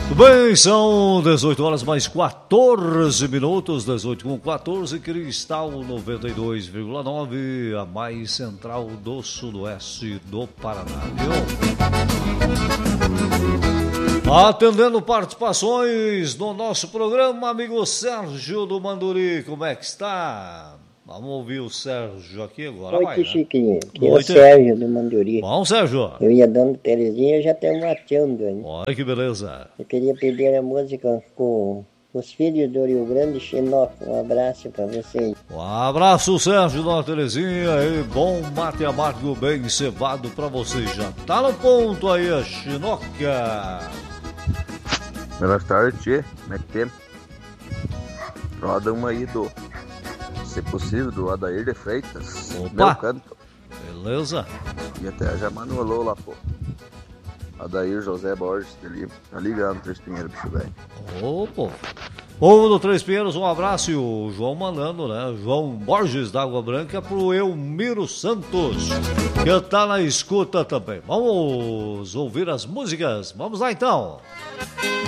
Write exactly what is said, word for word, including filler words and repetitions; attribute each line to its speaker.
Speaker 1: Bem, são dezoito horas mais quatorze minutos, dezoito com quatorze, Cristal noventa e dois vírgula nove, a mais central do sudoeste do Paraná, viu? Atendendo participações no nosso programa, amigo Sérgio do Manduri, como é que está? Vamos ouvir o Sérgio aqui agora.
Speaker 2: Oi,
Speaker 1: vai,
Speaker 2: que
Speaker 1: né?
Speaker 2: chiquinho. Aqui é o Sérgio do Manduri.
Speaker 1: Bom, Sérgio.
Speaker 2: Eu e a dona Terezinha já estamos matando, hein?
Speaker 1: Olha que beleza.
Speaker 2: Eu queria pedir a música com os filhos do Rio Grande, Xinó. Um abraço para vocês.
Speaker 1: Um abraço, Sérgio, dona Terezinha, e bom mate amargo bem cevado para você. Já tá no ponto aí a Chinoca.
Speaker 3: Boa tarde, tchê. Como é que tem? Roda uma aí do, se possível, do Adair de Freitas.
Speaker 1: Opa.
Speaker 3: Meu canto.
Speaker 1: Beleza.
Speaker 3: E até já manualou lá, pô. Adair José Borges, ali, tá ligado, Três Pinheiros, bicho velho.
Speaker 1: Ô, povo. Povo do Três Pinheiros, um abraço. E o João mandando, né? João Borges da Água Branca pro Elmiro Santos, que tá na escuta também. Vamos ouvir as músicas. Vamos lá, então.